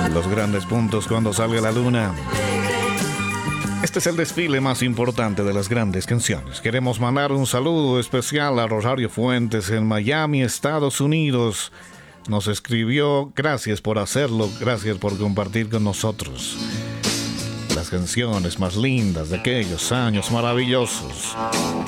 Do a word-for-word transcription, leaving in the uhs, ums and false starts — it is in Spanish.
Los grandes puntos cuando salga la luna. Este es el desfile más importante de las grandes canciones. Queremos mandar un saludo especial a Rosario Fuentes en Miami, Estados Unidos. Nos escribió, gracias por hacerlo, gracias por compartir con nosotros las canciones más lindas de aquellos años maravillosos.